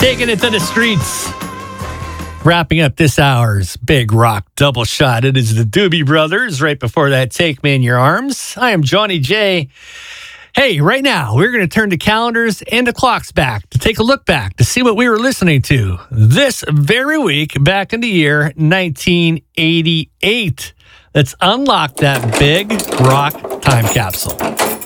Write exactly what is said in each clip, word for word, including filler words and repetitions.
Taking it to the streets. Wrapping up this hour's Big Rock Double Shot. It is the Doobie Brothers. Right before that, Take Me in Your Arms. I am Johnny J. Hey, right now, we're going to turn the calendars and the clocks back to take a look back to see what we were listening to this very week back in the year nineteen eighty-eight. Let's unlock that Big Rock time capsule.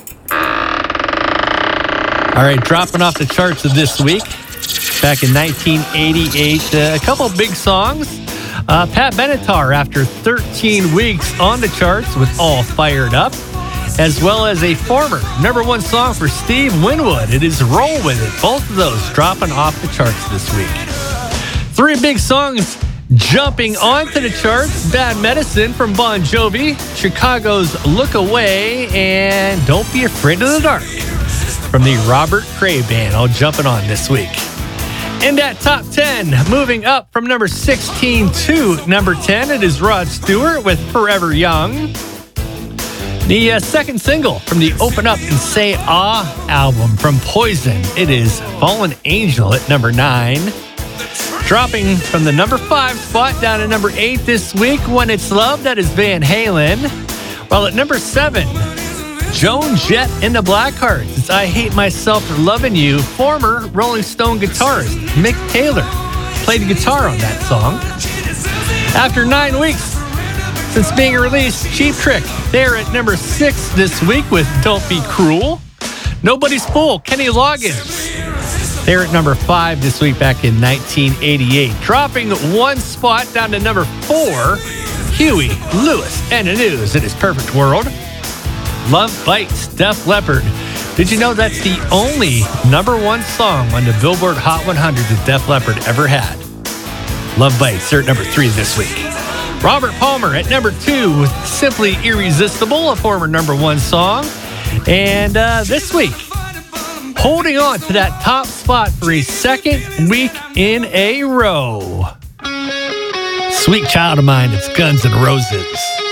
All right, dropping off the charts of this week. Back in nineteen eighty-eight, uh, a couple big songs. Uh, Pat Benatar, after thirteen weeks on the charts with All Fired Up, as well as a former number one song for Steve Winwood. It is Roll With It. Both of those dropping off the charts this week. Three big songs jumping onto the charts. Bad Medicine from Bon Jovi, Chicago's Look Away, and Don't Be Afraid of the Dark from the Robert Cray Band, all jumping on this week. In that top ten, moving up from number sixteen to number ten, it is Rod Stewart with Forever Young. The uh, second single from the Open Up and Say Ah album from Poison, it is Fallen Angel at number nine. Dropping from the number five spot down to number eight this week, When It's Love, that is Van Halen. While at number seven, Joan Jett and the Blackhearts, it's I Hate Myself for Loving You. Former Rolling Stone guitarist Mick Taylor played guitar on that song. After nine weeks since being released, Cheap Trick, they're at number six this week with Don't Be Cruel. Nobody's Fool, Kenny Loggins, they're at number five this week back in nineteen eighty-eight. Dropping one spot down to number four, Huey Lewis and the News in His Perfect World. Love Bites, Def Leppard. Did you know that's the only number one song on the Billboard Hot one hundred that Def Leppard ever had? Love Bites, they're at number three this week. Robert Palmer at number two with Simply Irresistible, a former number one song. And uh, this week, holding on to that top spot for a second week in a row. Sweet Child of Mine, it's Guns N' Roses.